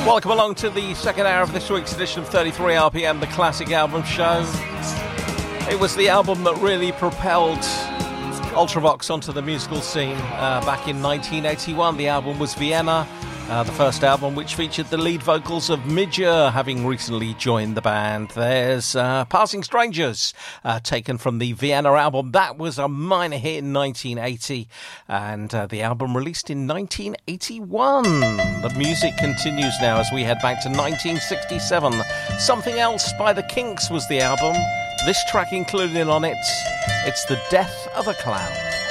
Welcome along to the second hour of this week's edition of 33 RPM, the Classic Album Show. It was the album that really propelled Ultravox onto the musical scene back in 1981. The album was Vienna, the first album which featured the lead vocals of Midger, having recently joined the band. There's Passing Strangers, taken from the Vienna album. That was a minor hit in 1980, and the album released in 1981. The music continues now as we head back to 1967. Something Else by the Kinks was the album. This track included on it, it's The Death of a Clown.